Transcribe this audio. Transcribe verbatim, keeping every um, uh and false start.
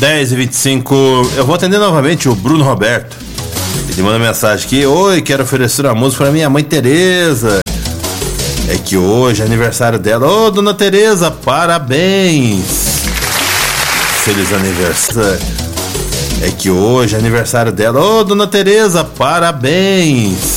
dez e vinte e cinco. Eu vou atender novamente o Bruno Roberto. Ele manda mensagem aqui: oi, quero oferecer uma música para minha mãe Tereza. É que hoje é aniversário dela. Ô, dona Tereza, parabéns. Feliz aniversário. É que hoje é aniversário dela. Ô, dona Tereza, parabéns.